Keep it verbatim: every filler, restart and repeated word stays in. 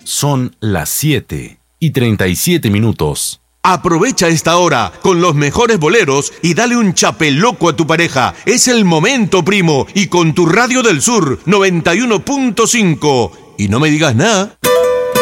Son las siete y treinta y siete minutos. Aprovecha esta hora con los mejores boleros y dale un chapeloco a tu pareja. Es el momento, primo, y con tu Radio del Sur noventa y uno punto cinco. Y no me digas nada.